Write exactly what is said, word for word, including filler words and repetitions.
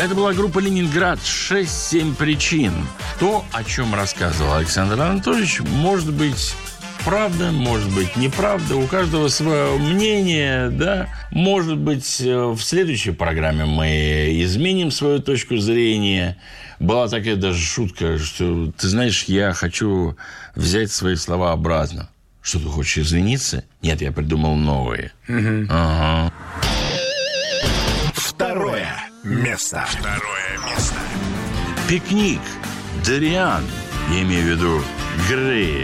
Это была группа «Ленинград». Шесть-семь причин. То, о чем рассказывал Александр Анатольевич, может быть правда, может быть неправда. У каждого свое мнение, да. Может быть, в следующей программе мы изменим свою точку зрения. Была такая даже шутка, что, ты знаешь, я хочу взять свои слова обратно. Что, ты хочешь извиниться? Нет, я придумал новые. Угу. Ага. Второе место. Второе место. Пикник. Дариан. Я имею в виду Грея.